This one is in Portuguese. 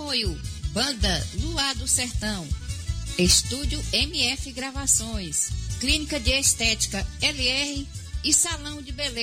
Apoio Banda Luar do Sertão, Estúdio MF Gravações, Clínica de Estética LR e Salão de Beleza